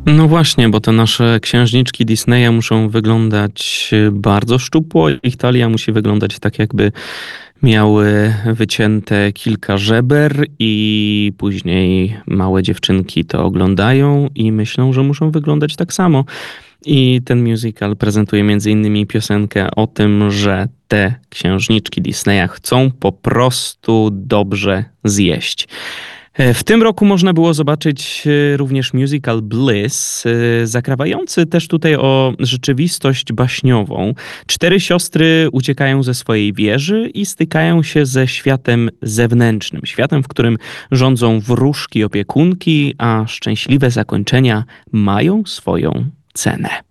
No właśnie, bo te nasze księżniczki Disneya muszą wyglądać bardzo szczupło. Ich talia musi wyglądać tak, jakby miały wycięte kilka żeber i później małe dziewczynki to oglądają i myślą, że muszą wyglądać tak samo. I ten musical prezentuje między innymi piosenkę o tym, że te księżniczki Disneya chcą po prostu dobrze zjeść. W tym roku można było zobaczyć również musical Bliss, zakrawający też tutaj o rzeczywistość baśniową. Cztery siostry uciekają ze swojej wieży i stykają się ze światem zewnętrznym. Światem, w którym rządzą wróżki opiekunki, a szczęśliwe zakończenia mają swoją cenę.